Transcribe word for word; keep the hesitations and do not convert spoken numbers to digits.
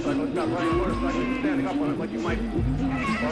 motorcycle. Stop riding a motorcycle. You're standing up on it like you might. Or